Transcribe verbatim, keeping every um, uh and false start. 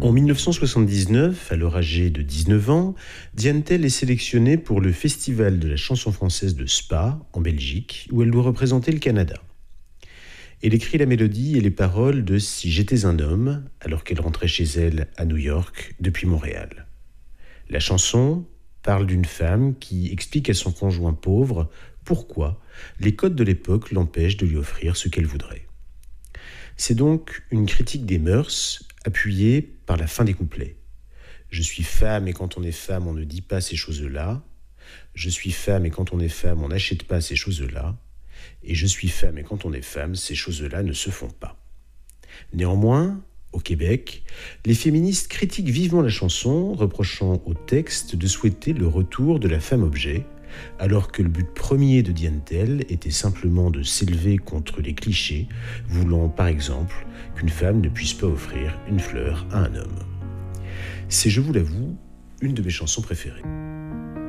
En dix-neuf cent soixante-dix-neuf, alors âgée de dix-neuf ans, Diane Tell est sélectionnée pour le Festival de la chanson française de Spa, en Belgique, où elle doit représenter le Canada. Elle écrit la mélodie et les paroles de Si j'étais un homme, alors qu'elle rentrait chez elle à New York depuis Montréal. La chanson parle d'une femme qui explique à son conjoint pauvre pourquoi les codes de l'époque l'empêchent de lui offrir ce qu'elle voudrait. C'est donc une critique des mœurs appuyée par la fin des couplets. Je suis femme et quand on est femme, on ne dit pas ces choses-là. Je suis femme et quand on est femme, on n'achète pas ces choses-là. Et je suis femme et quand on est femme, ces choses-là ne se font pas. Néanmoins, au Québec, les féministes critiquent vivement la chanson, reprochant au texte de souhaiter le retour de la femme-objet, alors que le but premier de Diane Tell était simplement de s'élever contre les clichés, voulant par exemple qu'une femme ne puisse pas offrir une fleur à un homme. C'est, je vous l'avoue, une de mes chansons préférées.